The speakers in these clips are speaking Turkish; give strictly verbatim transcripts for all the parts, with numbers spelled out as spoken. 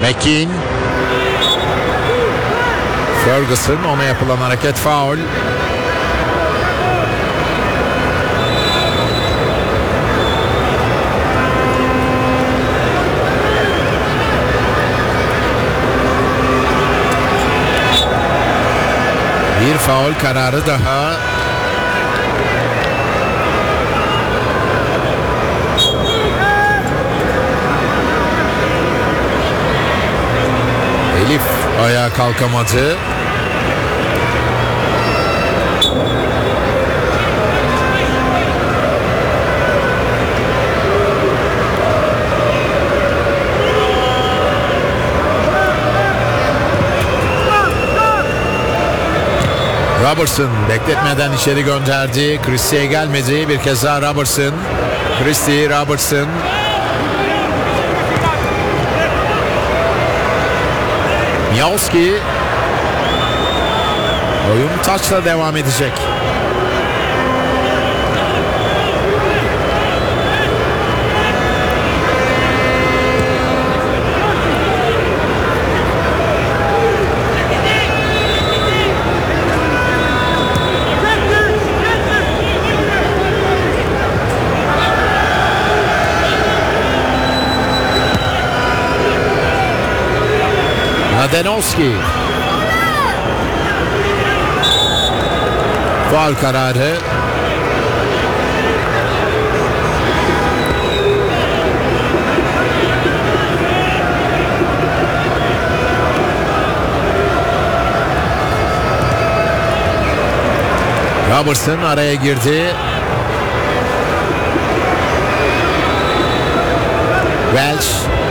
McKean. Ferguson, ona yapılan hareket faul. Bir faul kararı daha. Elif ayağa kalkamadı. Robertson bekletmeden içeri gönderdi. Christie'ye gelmedi. Bir kez daha Robertson. Christie, Robertson. Miałowski. Oyun taçla devam edecek. Mladenowski. Faul kararı. Robertson araya girdi. Welsh.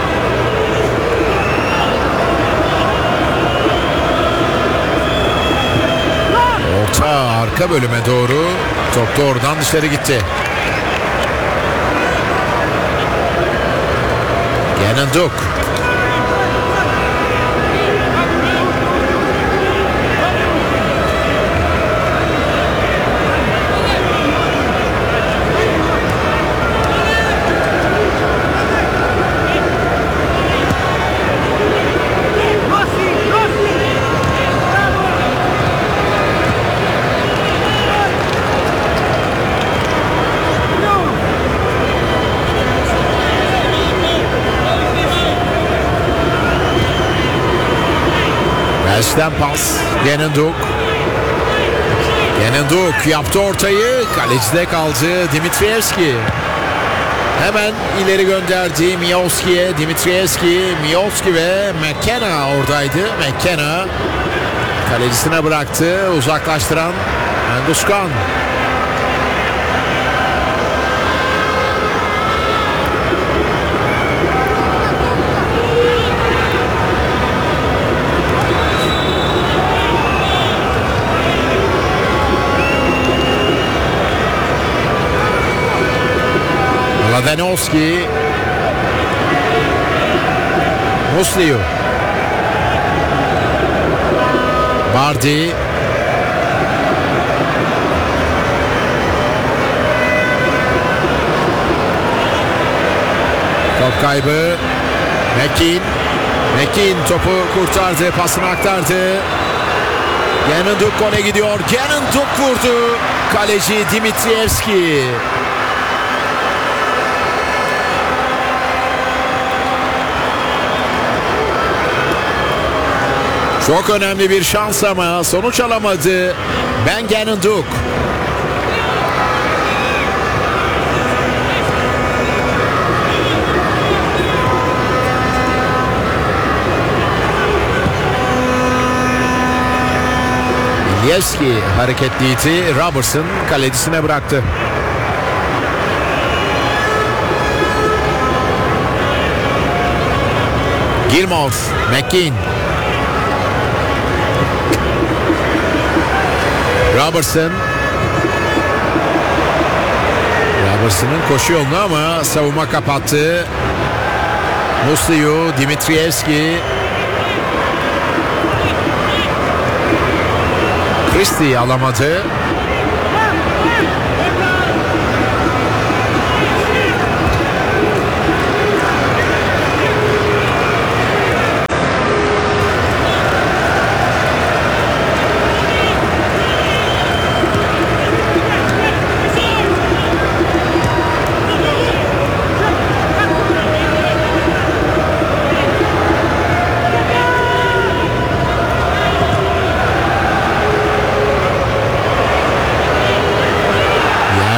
Orta arka bölüme doğru. Top da oradan dışarı gitti. Genenduk. Welsh'ten pas. Genenduk. Genenduk yaptı ortayı. Kalecide kaldı Dimitrievski. Hemen ileri gönderdi Miałowski'ye. Dimitrievski, Miałowski ve McKenna oradaydı. McKenna kalecisine bıraktı. Uzaklaştıran Enduskan. Mladenowski. Musliu. Bardi. Top kaybı. McKean. McKean topu kurtardı. Pasını aktardı. Genenduk gole gidiyor. Genenduk vurdu. Kaleci Dimitrievski. Çok önemli bir şans ama sonuç alamadı Ben Genenduk. Miałowski hareketliydi. Robertson kalecisine bıraktı. Gilmour, McKean. Robertson. Robertson'ın koşu yolunu ama savunma kapattı. Musliu, Dimitrievski. Christie alamadı.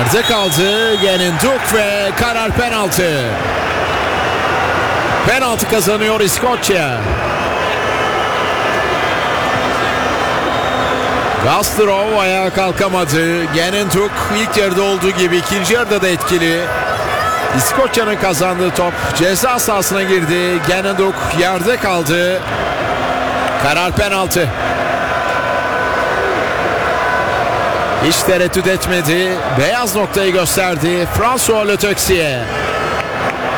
Yerde kaldı Genenduk ve karar penaltı. Penaltı kazanıyor İskoçya. Gastrov ayağa kalkamadı. Genenduk ilk yarıda olduğu gibi ikinci yarıda da etkili. İskoçya'nın kazandığı top ceza sahasına girdi. Genenduk yerde kaldı. Karar penaltı. Hiç tereddüt etmedi. Beyaz noktayı gösterdi François Le Texier.